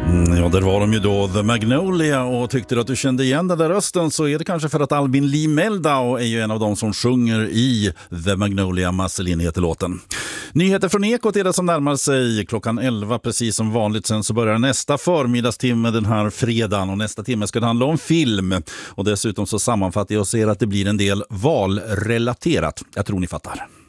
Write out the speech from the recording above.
Ja, där var de ju då, The Magnolia, och tyckte du att du kände igen den där rösten så är det kanske för att Albin Lee Meldau är ju en av dem som sjunger i The Magnolia. Marceline heter låten. Nyheter från Ekot är det som närmar sig klockan 11 precis som vanligt. Sen så börjar nästa förmiddagstimme den här fredagen och nästa timme ska det handla om film. Och dessutom så sammanfattar jag och ser att det blir en del valrelaterat. Jag tror ni fattar.